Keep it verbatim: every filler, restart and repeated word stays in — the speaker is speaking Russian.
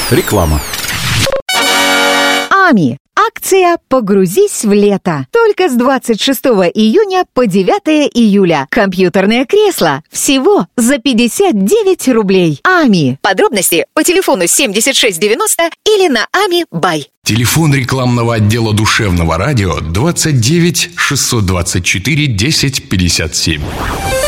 Реклама. АМИ. Акция «Погрузись в лето». Только с двадцать шестого июня по девятое июля. Компьютерное кресло. Всего за пятьдесят девять рублей. АМИ. Подробности по телефону семьдесят шесть девяносто или на ами бай. Телефон рекламного отдела душевного радио двадцать девять шестьсот двадцать четыре десять пятьдесят семь.